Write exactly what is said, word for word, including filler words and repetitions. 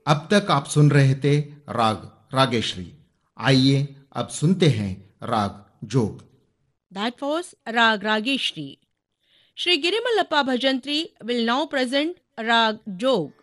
अब तक आप सुन रहे थे राग रागेश्री। आइए अब सुनते हैं राग जोग। That was Rag Rageshri. Sri Girimallappa Bhajantri will now present Rag Jog.